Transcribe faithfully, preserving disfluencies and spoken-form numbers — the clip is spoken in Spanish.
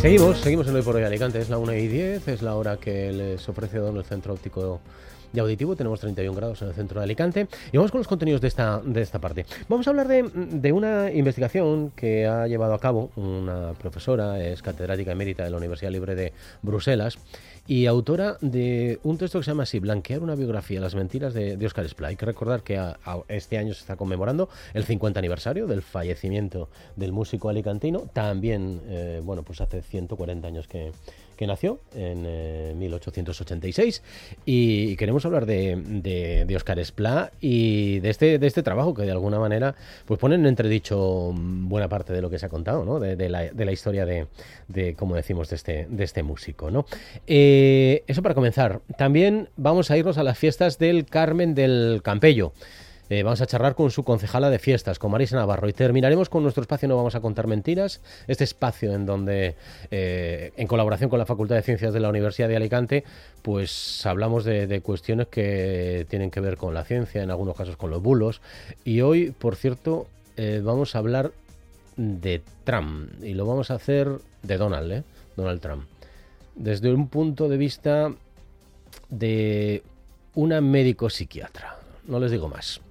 Seguimos, seguimos en Hoy por Hoy Alicante, es la una y diez, es la hora que les ofrece Don el Centro Óptico y Auditivo. Tenemos treinta y un grados en el centro de Alicante y vamos con los contenidos de esta, de esta parte. Vamos a hablar de, de una investigación que ha llevado a cabo una profesora, es catedrática emérita de la Universidad Libre de Bruselas y autora de un texto que se llama así, Blanquear una biografía, las mentiras de, de Óscar Esplá. Hay que recordar que a, a este año se está conmemorando el cincuenta aniversario del fallecimiento del músico alicantino. También, eh, bueno, pues hace ciento cuarenta años que, que nació, en eh, mil ochocientos ochenta y seis, y queremos hablar de, de, de Óscar Esplá y de este, de este trabajo que de alguna manera pues pone en entredicho buena parte de lo que se ha contado, ¿no? de, de, la, de la historia de, de, como decimos, de este, de este músico, ¿no? Eh, eso para comenzar. También vamos a irnos a las fiestas del Carmen del Campello. Eh, vamos a charlar con su concejala de fiestas, con Marisa Navarro, y terminaremos con nuestro espacio No Vamos a Contar Mentiras, este espacio en donde, eh, en colaboración con la Facultad de Ciencias de la Universidad de Alicante, pues hablamos de, de cuestiones que tienen que ver con la ciencia, en algunos casos con los bulos, y hoy, por cierto, eh, vamos a hablar de Trump, y lo vamos a hacer de Donald, ¿eh? Donald Trump, desde un punto de vista de una médico psiquiatra, no les digo más.